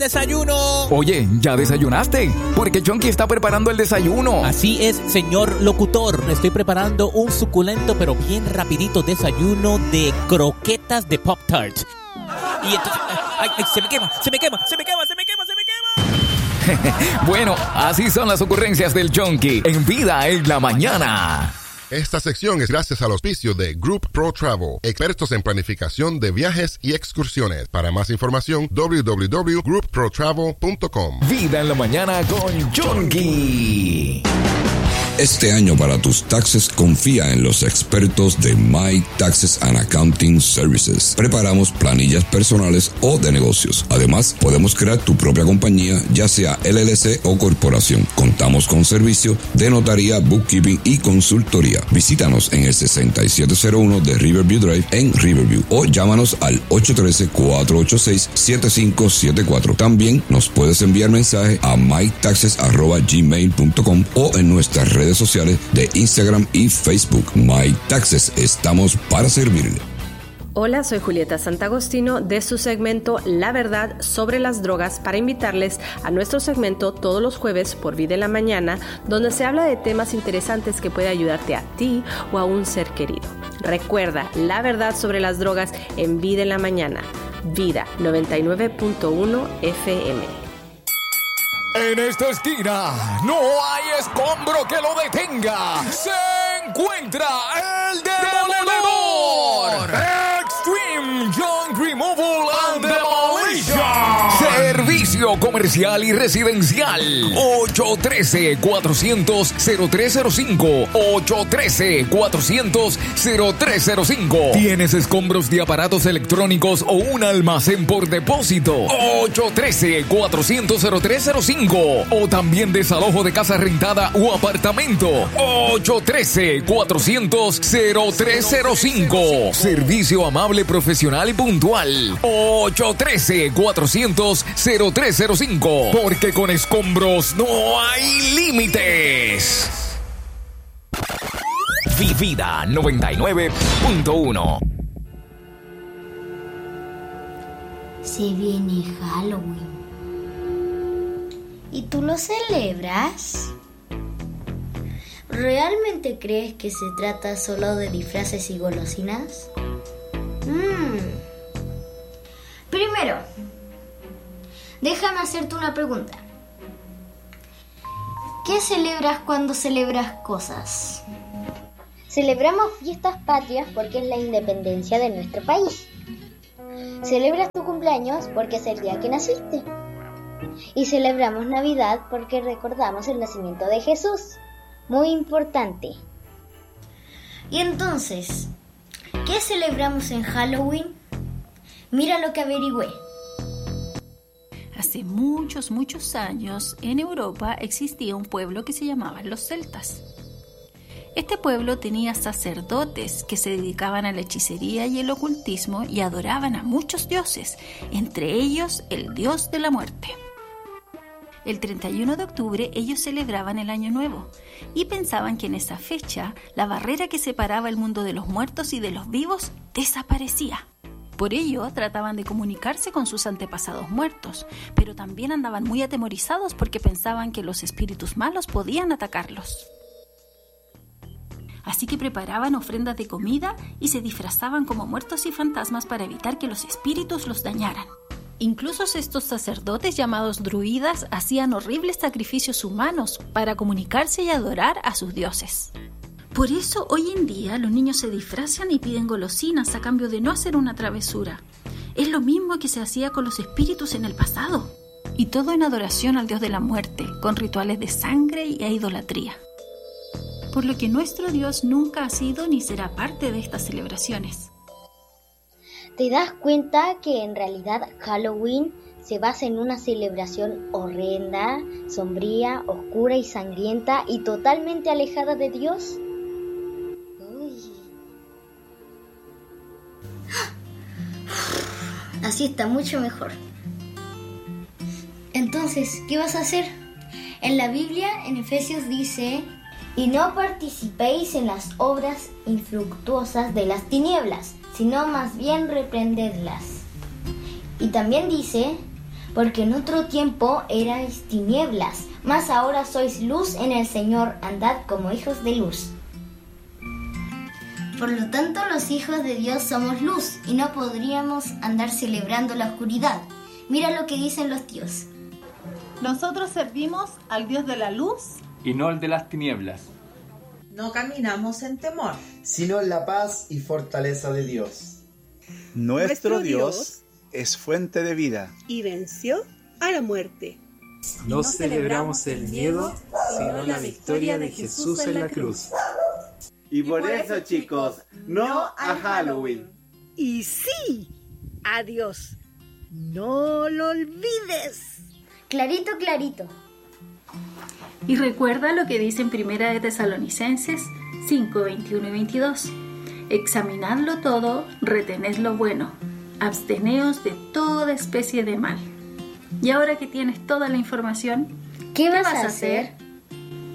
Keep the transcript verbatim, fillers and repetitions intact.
¡Desayuno! Oye, ¿ya desayunaste? Porque Chonky está preparando el desayuno. Así es, señor locutor. Estoy preparando un suculento pero bien rapidito desayuno de croquetas de Pop-Tarts. Y entonces... Ay, ay, se me quema, se me quema, se me quema, se me quema, se me quema. Bueno, así son las ocurrencias del Chonky en Vida en la Mañana. Esta sección es gracias al auspicio de Group Pro Travel, expertos en planificación de viajes y excursiones. Para más información, doble u doble u doble u punto group pro travel punto com. Vida en la Mañana con Chonky. Este año para tus taxes confía en los expertos de My Taxes and Accounting Services. Preparamos planillas personales o de negocios. Además, podemos crear tu propia compañía, ya sea L L C o corporación. Contamos con servicio de notaría, bookkeeping y consultoría. Visítanos en el sesenta y siete cero uno de Riverview Drive en Riverview o llámanos al ocho uno tres, cuatro ocho seis, siete cinco siete cuatro. También nos puedes enviar mensaje a my taxes arroba gmail punto com o en nuestras redes sociales de Instagram y Facebook. My Taxes, estamos para servirle. Hola, soy Julieta Santagostino de su segmento La Verdad sobre las Drogas para invitarles a nuestro segmento todos los jueves por Vida en la Mañana, donde se habla de temas interesantes que puede ayudarte a ti o a un ser querido. Recuerda, La Verdad sobre las Drogas en Vida en la Mañana. Vida noventa y nueve punto uno F M. En esta esquina no hay escombro que lo detenga. Se encuentra el Demoledor. Extreme Junk Removal and Demolition. Servicio comercial y residencial. ocho uno tres, cuatrocientos, cero tres cero cinco. ocho uno tres, cuatrocientos, cero tres cero cinco. ¿Tienes escombros de aparatos electrónicos o un almacén por depósito? ocho uno tres, cuatrocientos, cero tres cero cinco. O también desalojo de casa rentada o apartamento. ocho uno tres, cuatrocientos, cero tres cero cinco. Servicio amable, profesional y puntual. ocho uno tres, cuatrocientos, cero tres cero cinco. Porque con escombros no hay límites. Vida noventa y nueve punto uno. Se viene Halloween. ¿Y tú lo celebras? ¿Realmente crees que se trata solo de disfraces y golosinas? Mm. Primero, déjame hacerte una pregunta. ¿Qué celebras cuando celebras cosas? Celebramos fiestas patrias porque es la independencia de nuestro país. Celebras tu cumpleaños porque es el día que naciste. Y celebramos Navidad porque recordamos el nacimiento de Jesús. Muy importante. Y entonces, ¿qué celebramos en Halloween? Mira lo que averigüé. Hace muchos, muchos años, en Europa existía un pueblo que se llamaba los celtas. Este pueblo tenía sacerdotes que se dedicaban a la hechicería y el ocultismo y adoraban a muchos dioses, entre ellos el dios de la muerte. El treinta y uno de octubre ellos celebraban el Año Nuevo y pensaban que en esa fecha la barrera que separaba el mundo de los muertos y de los vivos desaparecía. Por ello trataban de comunicarse con sus antepasados muertos, pero también andaban muy atemorizados porque pensaban que los espíritus malos podían atacarlos. Así que preparaban ofrendas de comida y se disfrazaban como muertos y fantasmas para evitar que los espíritus los dañaran. Incluso estos sacerdotes llamados druidas hacían horribles sacrificios humanos para comunicarse y adorar a sus dioses. Por eso hoy en día los niños se disfrazan y piden golosinas a cambio de no hacer una travesura. Es lo mismo que se hacía con los espíritus en el pasado. Y todo en adoración al dios de la muerte, con rituales de sangre y idolatría. Por lo que nuestro Dios nunca ha sido ni será parte de estas celebraciones. ¿Te das cuenta que en realidad Halloween se basa en una celebración horrenda, sombría, oscura y sangrienta y totalmente alejada de Dios? Uy. Así está mucho mejor. Entonces, ¿qué vas a hacer? En la Biblia, en Efesios dice: y no participéis en las obras infructuosas de las tinieblas, sino más bien reprendedlas. Y también dice: porque en otro tiempo erais tinieblas, mas ahora sois luz en el Señor, andad como hijos de luz. Por lo tanto, los hijos de Dios somos luz, y no podríamos andar celebrando la oscuridad. Mira lo que dicen los tíos. Nosotros servimos al Dios de la luz y no al de las tinieblas. No caminamos en temor, sino en la paz y fortaleza de Dios. Nuestro Dios es fuente de vida y venció a la muerte. No, no celebramos el miedo, sino la victoria de Jesús en la cruz. Y por eso, chicos, no a Halloween. Y sí, adiós. No lo olvides. Clarito, clarito. Y recuerda lo que dice en Primera de Tesalonicenses cinco, veintiuno y veintidós. Examinadlo todo, retened lo bueno, absteneos de toda especie de mal. Y ahora que tienes toda la información, ¿qué vas, ¿qué vas a hacer?